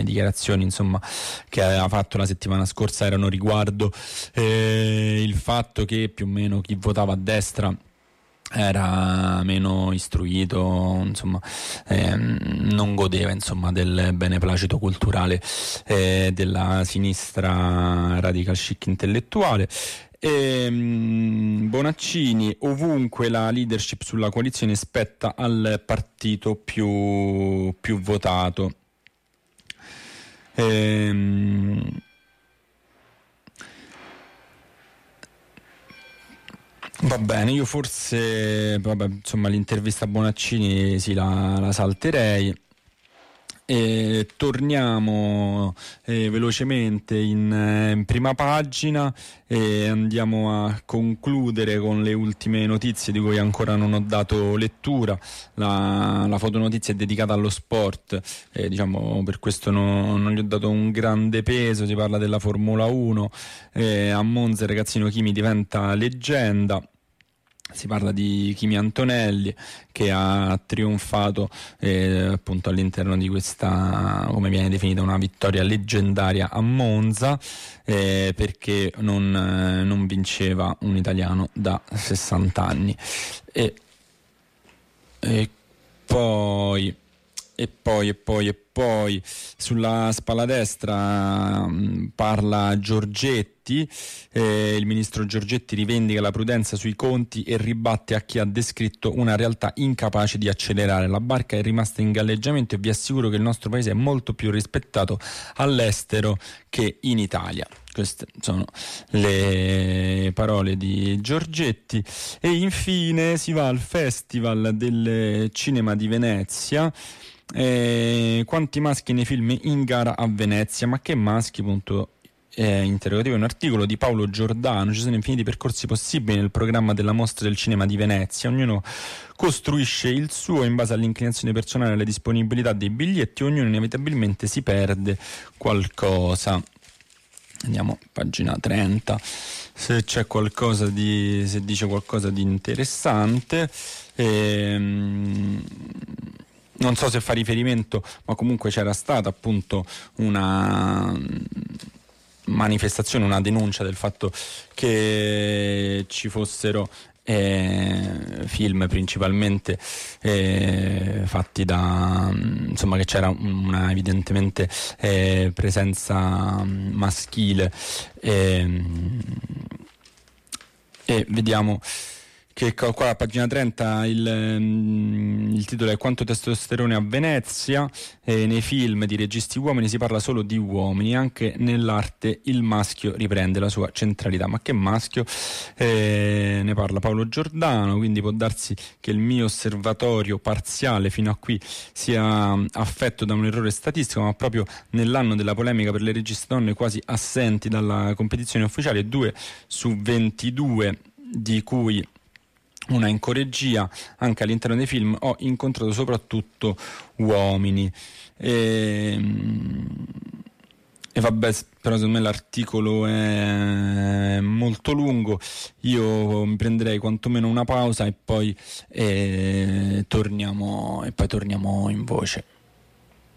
dichiarazioni insomma che aveva fatto la settimana scorsa erano riguardo il fatto che più o meno chi votava a destra era meno istruito, insomma, non godeva insomma del beneplacito culturale della sinistra radical chic intellettuale. Bonaccini: ovunque la leadership sulla coalizione spetta al partito più votato. Va bene, io forse, vabbè, insomma, l'intervista a Bonaccini sì, la salterei. E torniamo velocemente in prima pagina e andiamo a concludere con le ultime notizie di cui ancora non ho dato lettura. La fotonotizia è dedicata allo sport, diciamo, per questo non gli ho dato un grande peso. Si parla della Formula 1, a Monza il ragazzino Kimi diventa leggenda. Si parla di Kimi Antonelli che ha trionfato appunto all'interno di questa, come viene definita, una vittoria leggendaria a Monza, perché non vinceva un italiano da 60 anni. E poi sulla spalla destra parla Giorgetti, il ministro Giorgetti rivendica la prudenza sui conti e ribatte a chi ha descritto una realtà incapace di accelerare. La barca è rimasta in galleggiamento e vi assicuro che il nostro paese è molto più rispettato all'estero che in Italia. Queste sono le parole di Giorgetti. E infine si va al Festival del Cinema di Venezia. Quanti maschi nei film in gara a Venezia? Ma che maschi? Interrogativo. Un articolo di Paolo Giordano. Ci sono infiniti percorsi possibili nel programma della Mostra del Cinema di Venezia. Ognuno costruisce il suo in base all'inclinazione personale e alle disponibilità dei biglietti. Ognuno inevitabilmente si perde qualcosa. Andiamo a pagina 30 se c'è qualcosa se dice qualcosa di interessante. Non so se fa riferimento, ma comunque c'era stata appunto una manifestazione, una denuncia del fatto che ci fossero film principalmente fatti da, insomma, che c'era una evidentemente presenza maschile, e vediamo che qua a pagina 30 il titolo è "Quanto testosterone a Venezia". Nei film di registi uomini si parla solo di uomini, anche nell'arte il maschio riprende la sua centralità. Ma che maschio? Ne parla Paolo Giordano, quindi può darsi che il mio osservatorio parziale fino a qui sia affetto da un errore statistico, ma proprio nell'anno della polemica per le registe donne quasi assenti dalla competizione ufficiale, 2 su 22 di cui una in coregia, anche all'interno dei film ho incontrato soprattutto uomini. E vabbè, però secondo me l'articolo è molto lungo. Io mi prenderei quantomeno una pausa e poi torniamo in voce.